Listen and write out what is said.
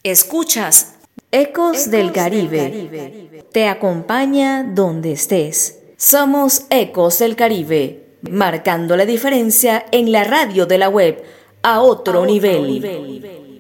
Escuchas Ecos del Caribe. Te acompaña donde estés. Somos Ecos del Caribe, marcando la diferencia en la radio de la web a otro nivel.